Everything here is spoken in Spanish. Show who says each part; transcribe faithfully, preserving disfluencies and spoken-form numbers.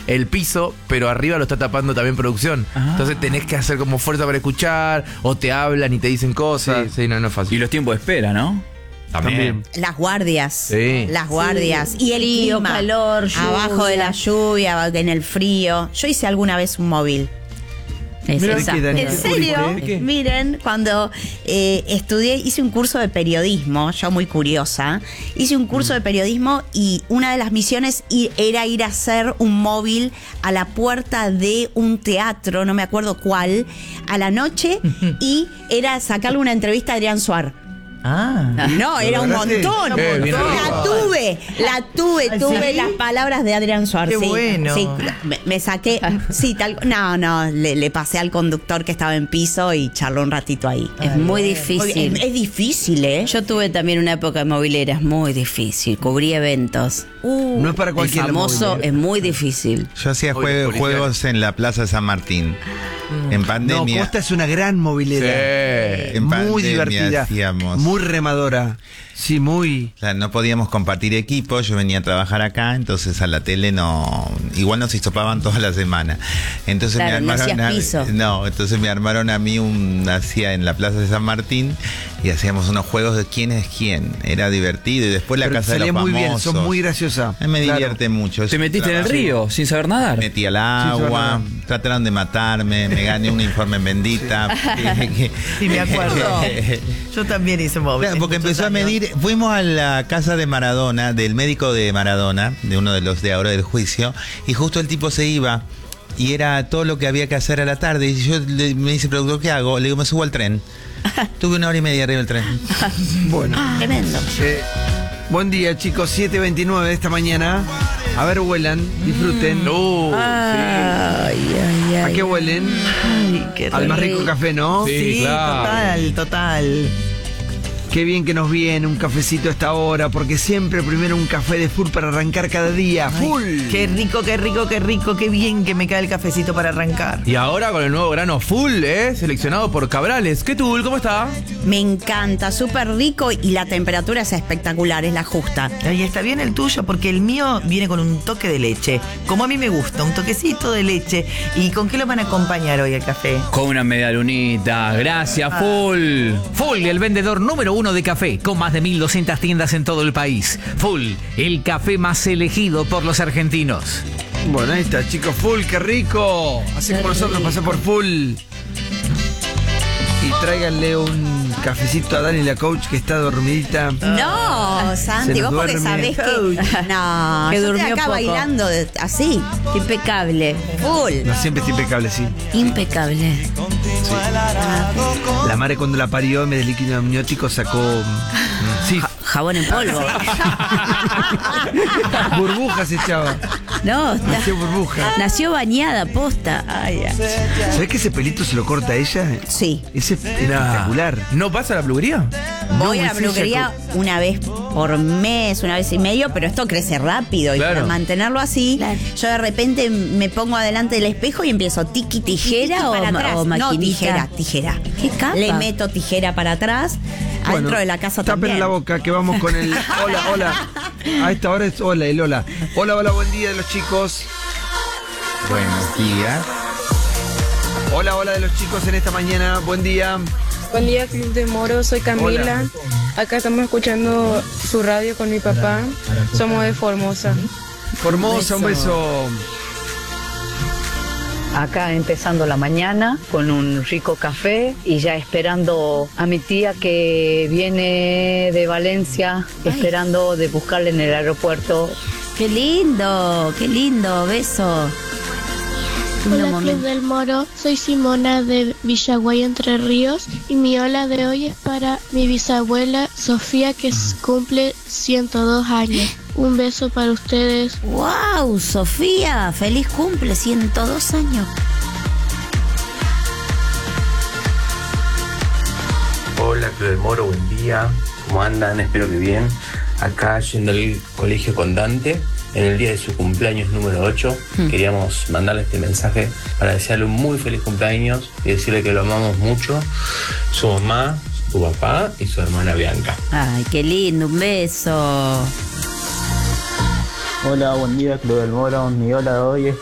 Speaker 1: el piso, pero arriba lo está tapando también producción. Ah. Entonces tenés que hacer como fuerza para escuchar, o te hablan y te dicen cosas. Sí, sí no, no es fácil.
Speaker 2: Y los tiempos de espera, ¿no?
Speaker 3: También. Las guardias. Sí. Las guardias. Sí. Y el frío, clima, calor, lluvia. Abajo de la lluvia, en el frío. Yo hice alguna vez un móvil. Es esa. ¿En serio? Miren, cuando eh, estudié, hice un curso de periodismo, yo muy curiosa, hice un curso mm. de periodismo y una de las misiones era ir a hacer un móvil a la puerta de un teatro, no me acuerdo cuál, a la noche, y era sacarle una entrevista a Adrián Suar.
Speaker 4: Ah,
Speaker 3: no, era un montón.
Speaker 1: Eh,
Speaker 3: la tuve, la tuve, tuve ¿sí? las palabras de Adrián Suar.
Speaker 4: Qué
Speaker 3: sí,
Speaker 4: bueno.
Speaker 3: Sí, me, me saqué, sí, tal, no, no, le, le pasé al conductor que estaba en piso y charló un ratito ahí.
Speaker 5: Es Ay, muy difícil.
Speaker 3: Es, es difícil, ¿eh?
Speaker 5: Yo tuve también una época de movilera, es muy difícil. Cubrí eventos.
Speaker 4: Uh, no es para cualquier
Speaker 5: El famoso es muy difícil.
Speaker 6: Yo hacía jue juegos en la Plaza San Martín. Mm. En pandemia.
Speaker 4: No, Costa es una gran movilera.
Speaker 1: Sí.
Speaker 6: En
Speaker 4: muy divertida.
Speaker 6: Hacíamos.
Speaker 4: Muy remadora. Sí, muy.
Speaker 6: O sea, no podíamos compartir equipo. Yo venía a trabajar acá, entonces a la tele no. Igual nos hisopaban toda la semana. Entonces
Speaker 5: claro,
Speaker 6: me armaron.
Speaker 5: No,
Speaker 6: a,
Speaker 5: piso.
Speaker 6: no, entonces me armaron a mí un. Hacía en la Plaza de San Martín y hacíamos unos juegos de quién es quién. Era divertido. Y después la
Speaker 4: Pero
Speaker 6: Casa de los
Speaker 4: muy
Speaker 6: Famosos.
Speaker 4: Bien, son muy graciosa.
Speaker 6: Me
Speaker 4: claro.
Speaker 6: divierte mucho.
Speaker 2: ¿Te metiste en el río sin saber nadar?
Speaker 6: Me metí al agua, trataron de matarme, me gané un informe en Bendita.
Speaker 4: Sí, sí me acuerdo. Yo también hice móvil.
Speaker 6: Claro, porque empezó años. a medir. Fuimos a la casa de Maradona, del médico de Maradona, de uno de los de ahora del juicio, y justo el tipo se iba. Y era todo lo que había que hacer a la tarde. Y yo le, me dice, productor, ¿qué hago? Le digo, me subo al tren. Tuve una hora y media arriba del tren.
Speaker 4: Bueno.
Speaker 3: Tremendo.
Speaker 4: Eh, buen día, chicos. siete veintinueve de esta mañana. A ver, huelan, disfruten.
Speaker 1: Mm. Uh,
Speaker 3: ay,
Speaker 1: sí.
Speaker 3: ay, ay,
Speaker 4: ¿A qué huelen?
Speaker 3: Ay, qué
Speaker 4: Al más rico café, ¿no?
Speaker 1: Sí,
Speaker 4: sí
Speaker 1: claro.
Speaker 4: total, total. Qué bien que nos viene un cafecito a esta hora, porque siempre primero un café de full para arrancar cada día.
Speaker 3: Ay,
Speaker 4: ¡Full!
Speaker 3: Qué rico, qué rico, qué rico, qué bien que me cae el cafecito para arrancar.
Speaker 1: Y ahora con el nuevo grano Full, ¿eh? Seleccionado por Cabrales. ¿Qué Tul? ¿Cómo está?
Speaker 3: Me encanta, súper rico y la temperatura es espectacular, es la justa.
Speaker 7: Ahí está bien el tuyo, porque el mío viene con un toque de leche. Como a mí me gusta, un toquecito de leche. ¿Y con qué lo van a acompañar hoy el café?
Speaker 2: Con una media lunita. Gracias, ah. Full. Full, el vendedor número uno de café, con más de mil doscientas tiendas en todo el país. Full, el café más elegido por los argentinos.
Speaker 4: Bueno, ahí está, chicos. Full, qué rico. Así como nosotros, pasé por Full. Y tráiganle un cafecito a Dani, la coach, que está dormidita.
Speaker 3: No, Santi, vos porque sabés que... No,
Speaker 5: que
Speaker 3: yo
Speaker 5: durmió
Speaker 3: estoy acá
Speaker 5: poco.
Speaker 3: bailando de, así.
Speaker 5: Impecable.
Speaker 3: Full.
Speaker 4: No, siempre está impecable, sí.
Speaker 5: Impecable.
Speaker 4: Sí. La madre cuando la parió en vez de líquido amniótico sacó... Sí.
Speaker 5: Ja- jabón en polvo.
Speaker 4: Burbujas echaba.
Speaker 5: No, está-
Speaker 4: Nació burbuja.
Speaker 5: nació bañada, posta.
Speaker 3: Ay, ay.
Speaker 4: ¿Sabés que ese pelito se lo corta ella?
Speaker 3: Sí.
Speaker 4: Ese es espectacular.
Speaker 1: ¿No pasa a la peluquería?
Speaker 3: Voy
Speaker 4: No,
Speaker 3: a la
Speaker 4: sí,
Speaker 3: peluquería una vez por mes, una vez y medio, pero esto crece rápido.
Speaker 1: Claro.
Speaker 3: Y para mantenerlo así,
Speaker 5: Claro.
Speaker 3: yo de repente me pongo adelante del espejo y empiezo tiqui, tiqui,
Speaker 5: ¿Tijera
Speaker 3: tiqui
Speaker 5: o
Speaker 3: para
Speaker 5: ma-
Speaker 3: atrás.
Speaker 5: o
Speaker 3: No,
Speaker 5: maquinita?
Speaker 3: tijera, tijera.
Speaker 5: ¿Qué capa?
Speaker 3: Le meto tijera para atrás,
Speaker 4: Bueno,
Speaker 3: adentro de la casa
Speaker 4: tapen
Speaker 3: también.
Speaker 4: la boca, que vamos con el... Hola, hola. A esta hora es hola, el hola. Hola, hola, buen día de los chicos.
Speaker 6: Buenos días.
Speaker 4: Hola, hola de los chicos en esta mañana. Buen día.
Speaker 8: Buen día, Club de Moro, soy Camila. Acá estamos escuchando su radio con mi papá. Somos de Formosa.
Speaker 4: Formosa, un beso.
Speaker 9: Acá empezando la mañana con un rico café y ya esperando a mi tía que viene de Valencia,
Speaker 5: Ay.
Speaker 9: esperando de buscarle en el aeropuerto.
Speaker 5: Qué lindo, qué lindo, beso. Lindo
Speaker 10: Hola,
Speaker 5: momento.
Speaker 10: Club del Moro, soy Simona de Villaguay, Entre Ríos, y mi hola de hoy es para mi bisabuela Sofía, que s- cumple ciento dos años. Un beso para ustedes.
Speaker 5: ¡Wow! Sofía, feliz cumple, ciento dos años.
Speaker 11: Hola, Club del Moro, buen día. ¿Cómo andan? Espero que bien. Acá yendo al colegio con Dante, en el día de su cumpleaños número ocho,
Speaker 5: Mm.
Speaker 11: queríamos mandarle este mensaje para desearle un muy feliz cumpleaños y decirle que lo amamos mucho. Su mamá, su papá y su hermana Bianca.
Speaker 5: Ay, qué lindo, un beso.
Speaker 12: Hola, buen día, Club del Moro. Mi hola de hoy es